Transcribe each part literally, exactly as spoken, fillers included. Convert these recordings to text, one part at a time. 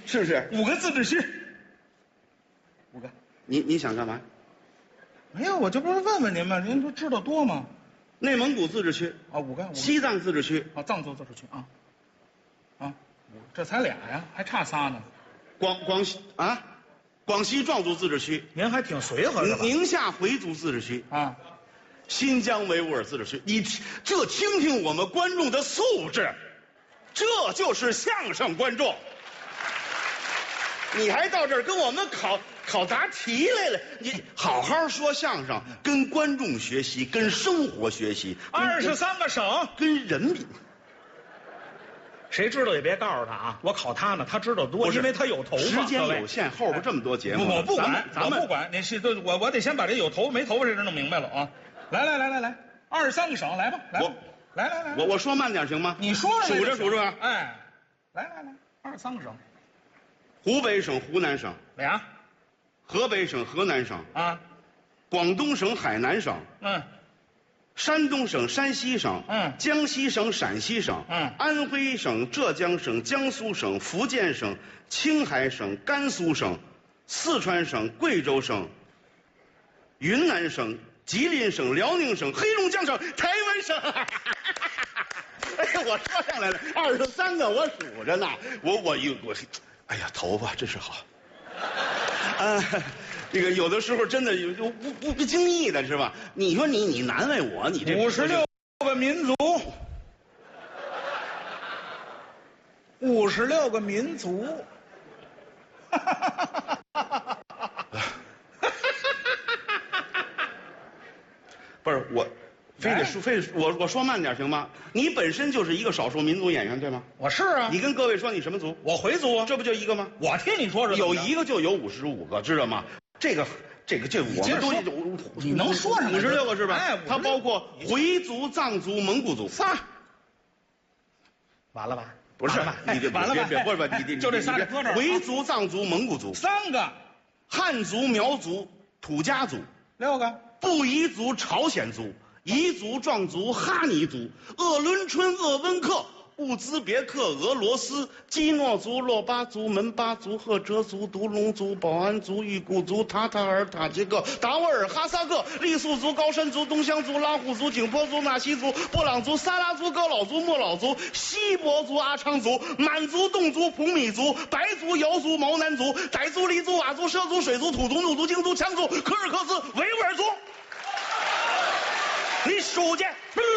是不是？ 五个自治区，五个。 你你想干嘛？ 没有，我这不是问问您吗？您不知道多吗？ 内蒙古自治区啊，五个。五个西藏自治区啊，藏族自治区啊，啊，这才俩呀，还差仨呢。 广广西啊，广西壮族自治区， 您还挺随和的吧？ 宁夏回族自治区啊， 新疆维吾尔自治区。你这听听我们观众的素质，这就是相声观众。你还到这儿跟我们考考答题来了？你好好说相声，跟观众学习，跟生活学习。 二十三个省， 跟人民。 谁知道也别告诉他啊！我考他呢，他知道多，因为他有头发。 时间有限，后边这么多节目， 我不管， 咱们我不管。你是对，我我得先把这有头发没头发这事弄明白了啊！来来来来来，二十三个省，来吧，来吧，来来来， 我我说慢点行吗？ 你说数着数着啊！ 哎，来来来，二十三个省。 湖北省、湖南省俩， 河北省、河南省啊， 广东省、海南省， 嗯， 山东省、山西省， 嗯， 江西省、陕西省， 嗯， 安徽省、浙江省、江苏省、福建省、青海省、甘肃省、四川省、贵州省、云南省、吉林省、辽宁省、黑龙江省、台湾省。哎呀，我说上来了，二十三个，我数着呢，我我有我。哎呀，头发真是好，啊，这个有的时候真的有不不不经意的是吧？你说你你难为我，你这五十六个民族，五十六个民族， 不是我。非得说，非得我我说慢点行吗？你本身就是一个少数民族演员，对吗？ 我是啊。 你跟各位说你什么族？ 我回族啊。 这不就一个吗？ 我听你说是有一个就有五十五个，知道吗？这个这个这我们都你能说上五十六个是吧？ 哎， 它包括回族、藏族、蒙古族仨。完了吧？ 不是， 你这完了吧？ 别别，不是不是，你就这仨搁这儿。 回族、藏族、蒙古族三个， 汉族、苗族、土家族六个， 布依族、朝鲜族。彝族、壮族、哈尼族、鄂伦春、鄂温克、乌兹别克、俄罗斯、基诺族、洛巴族、门巴族、赫哲族、独龙族、保安族、裕固族、塔塔尔、塔吉克、达斡尔、哈萨克、傈僳族、高山族、东乡族、拉祜族、景颇族、纳西族、布朗族、撒拉族、高老族、莫老族、锡伯族、阿昌族、满族、侗族、普米族、白族、瑶族、毛南族、傣族、黎族、佤族、畲族、水族、土族、怒族、京族、羌族、柯尔克斯、维吾尔族。你数去，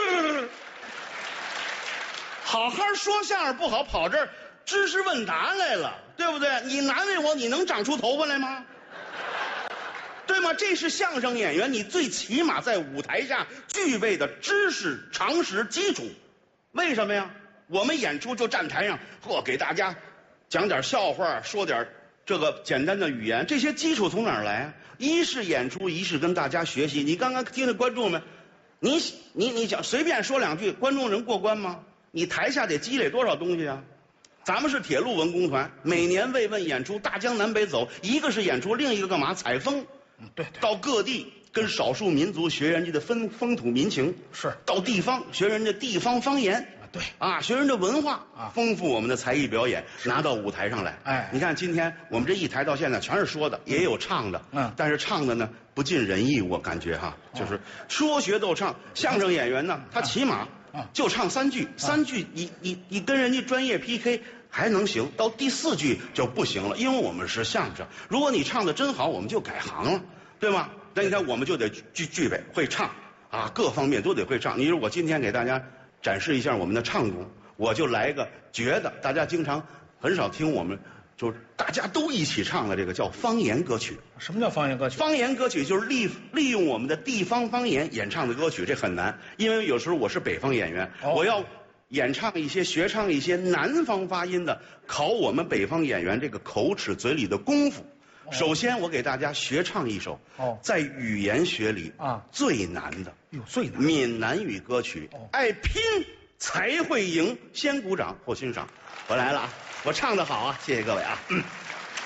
好好说相声不好，跑这儿知识问答来了，对不对？你难为我，你能长出头发来吗？对吗？这是相声演员，你最起码在舞台下具备的知识常识基础。为什么呀？我们演出就站台上，嚯，给大家讲点笑话，说点这个简单的语言，这些基础从哪儿来啊？一是演出，一是跟大家学习。你刚刚听的观众们。你你你想随便说两句，观众能过关吗？你台下得积累多少东西啊？咱们是铁路文工团，每年慰问演出，大江南北走，一个是演出，另一个干嘛？采风， 嗯，对，对到各地跟少数民族学人家的风风土民情， 是到地方学人家地方方言， 对啊，学人家文化啊， 丰富我们的才艺表演，拿到舞台上来。 哎， 你看今天我们这一台到现在全是说的，也有唱的， 嗯， 但是唱的呢不尽人意，我感觉哈，就是说学逗唱。相声演员呢，他起码就唱三句，三句你你你跟人家专业 P K 还能行，到第四句就不行了，因为我们是相声，如果你唱的真好，我们就改行了，对吗？那你看我们就得具具备会唱啊，各方面都得会唱。你说我今天给大家展示一下我们的唱功，我就来一个绝的，大家经常很少听我们。就是大家都一起唱的这个叫方言歌曲。 什么叫方言歌曲？ 方言歌曲就是利利用我们的地方方言演唱的歌曲，这很难，因为有时候我是北方演员，哦、我要演唱一些学唱一些南方发音的，考我们北方演员这个口齿嘴里的功夫。哦、首先，我给大家学唱一首哦，在语言学里啊最难的， 哟最难闽南语歌曲，哦、爱拼才会赢，先鼓掌后欣赏。我来了啊！我唱得好啊，谢谢各位啊。嗯